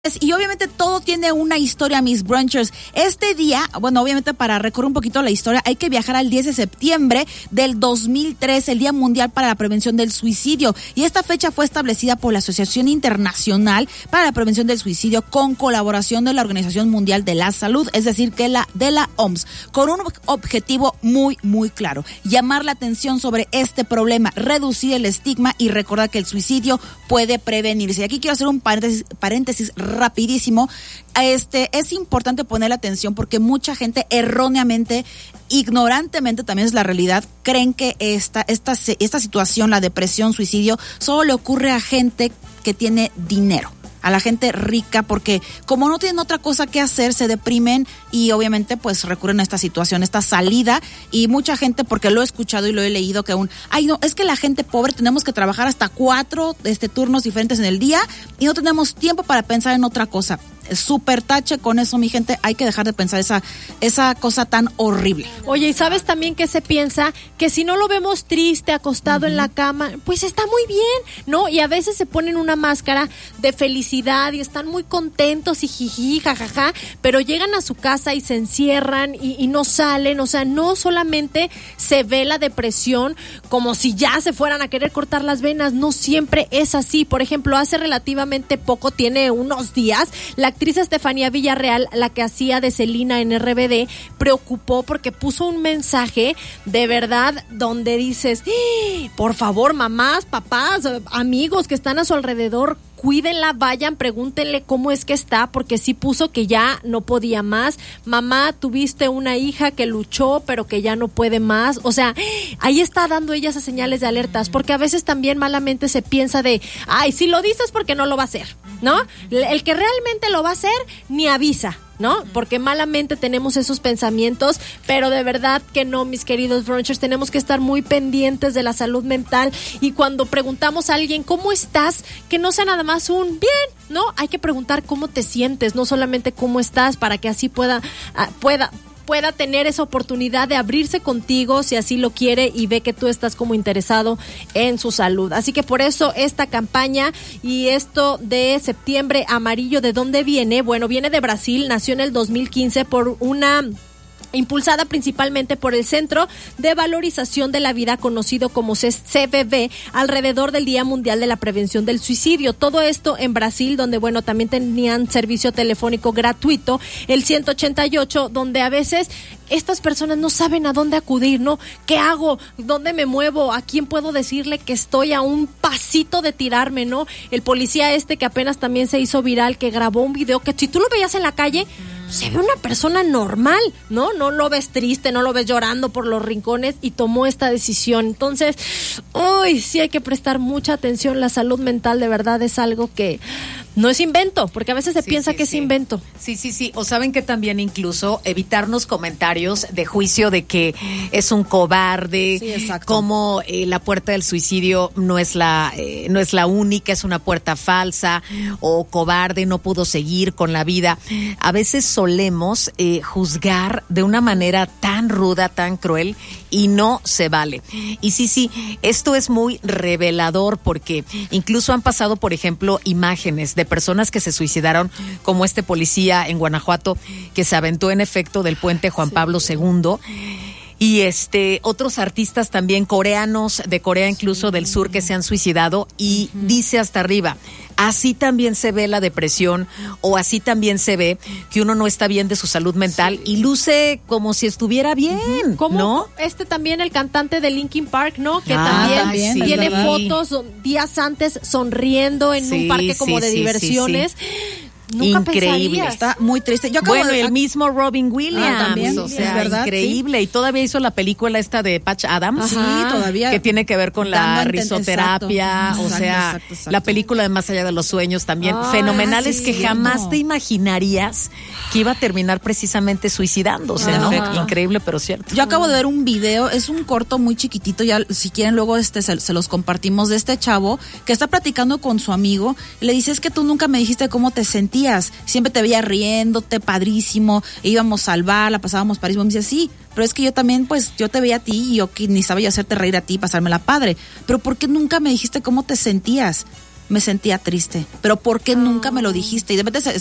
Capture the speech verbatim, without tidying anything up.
Y obviamente todo tiene una historia, mis brunchers. Este día, bueno, obviamente para recorrer un poquito la historia, hay que viajar al diez de septiembre del dos mil tres, el Día Mundial para la Prevención del Suicidio. Y esta fecha fue establecida por la Asociación Internacional para la Prevención del Suicidio con colaboración de la Organización Mundial de la Salud, es decir, que la de la O M S, con un objetivo muy, muy claro: llamar la atención sobre este problema, reducir el estigma y recordar que el suicidio puede prevenirse. Y aquí quiero hacer un paréntesis, paréntesis rapidísimo. Este, es importante poner atención porque mucha gente erróneamente, ignorantemente, también es la realidad, creen que esta, esta, esta situación, la depresión, suicidio, solo le ocurre a gente que tiene dinero, a la gente rica, porque como no tienen otra cosa que hacer, se deprimen y obviamente pues recurren a esta situación, esta salida. Y mucha gente, porque lo he escuchado y lo he leído, que aún, ay no, es que la gente pobre tenemos que trabajar hasta cuatro este, turnos diferentes en el día y no tenemos tiempo para pensar en otra cosa. Súper tache con eso, mi gente. Hay que dejar de pensar esa, esa cosa tan horrible. Oye, ¿y sabes también que se piensa? Que si no lo vemos triste, acostado uh-huh. en la cama, pues está muy bien, ¿no? Y a veces se ponen una máscara de felicidad y están muy contentos y jiji, jajaja, pero llegan a su casa y se encierran y, y no salen. O sea, no solamente se ve la depresión como si ya se fueran a querer cortar las venas, no siempre es así. Por ejemplo, hace relativamente poco, tiene unos días, la actriz Estefanía Villarreal, la que hacía de Selena en R B D, preocupó porque puso un mensaje de verdad donde dices, ¡eh! Por favor, mamás, papás, amigos que están a su alrededor, cuídenla, vayan, pregúntenle cómo es que está, porque sí puso que ya no podía más. Mamá, tuviste una hija que luchó, pero que ya no puede más. O sea, ahí está dando ella esas señales de alertas, porque a veces también malamente se piensa de, ay, si lo dices porque no lo va a hacer, ¿no? El que realmente lo va a hacer, ni avisa, ¿no? Porque malamente tenemos esos pensamientos, pero de verdad que no, mis queridos brunchers, tenemos que estar muy pendientes de la salud mental. Y cuando preguntamos a alguien, ¿cómo estás? Que no sea nada más un bien, ¿no? Hay que preguntar cómo te sientes, no solamente cómo estás, para que así pueda, pueda, pueda tener esa oportunidad de abrirse contigo si así lo quiere y ve que tú estás como interesado en su salud. Así que por eso esta campaña y esto de septiembre amarillo, ¿de dónde viene? Bueno, viene de Brasil, nació en el dos mil quince por una... impulsada principalmente por el Centro de Valorización de la Vida, conocido como C V V, alrededor del Día Mundial de la Prevención del Suicidio. Todo esto en Brasil, donde, bueno, también tenían servicio telefónico gratuito, el ciento ochenta y ocho, donde a veces estas personas no saben a dónde acudir, ¿no? ¿Qué hago? ¿Dónde me muevo? ¿A quién puedo decirle que estoy a un pasito de tirarme, no? El policía este que apenas también se hizo viral, que grabó un video que si tú lo veías en la calle, se ve una persona normal, ¿no? No lo ves triste, no lo ves llorando por los rincones, y tomó esta decisión. Entonces, uy, sí hay que prestar mucha atención. La salud mental de verdad es algo que no es invento, porque a veces se sí, piensa sí, que sí. es invento. Sí, sí, sí. O saben que también incluso evitarnos comentarios de juicio de que es un cobarde, sí, como eh, la puerta del suicidio no es la eh, no es la única, es una puerta falsa, o cobarde, no pudo seguir con la vida. A veces solemos eh, juzgar de una manera tan ruda, tan cruel, y no se vale. Y sí, sí, esto es muy revelador, porque incluso han pasado, por ejemplo, imágenes de personas que se suicidaron, como este policía en Guanajuato que se aventó en efecto del puente Juan sí. Pablo segundo. Y este otros artistas también coreanos, de Corea incluso sí. del sur, que se han suicidado, y uh-huh. dice hasta arriba, así también se ve la depresión, o así también se ve que uno no está bien de su salud mental sí. y luce como si estuviera bien, uh-huh. como ¿no? Este también, el cantante de Linkin Park, ¿no? Que ah, también, también sí. tiene fotos días antes sonriendo en sí, un parque como sí, de sí, diversiones. Sí, sí. Nunca increíble, pensarías. Está muy triste. Yo acabo bueno, de... el mismo Robin Williams, ah, también, o sea, verdad, increíble. Sí. Y todavía hizo la película esta de Patch Adams, sí, todavía, que tiene que ver con la risoterapia, exacto, o exacto, sea, exacto, exacto. la película de Más allá de los sueños también, ah, fenomenales sí, que sí, jamás no. te imaginarías que iba a terminar precisamente suicidándose, ah, ¿no? Perfecto. Increíble, pero cierto. Yo acabo de ver un video, es un corto muy chiquitito, ya si quieren luego este se, se los compartimos, de este chavo que está platicando con su amigo y le dice, es que tú nunca me dijiste cómo te sentías, siempre te veía riéndote, padrísimo, e íbamos al bar, la pasábamos padrísimo. Me dice, sí, pero es que yo también, pues, yo te veía a ti y yo que ni sabía hacerte reír a ti, pasármela padre. Pero ¿por qué nunca me dijiste cómo te sentías? me sentía triste. Pero ¿por qué oh. nunca me lo dijiste? Y de repente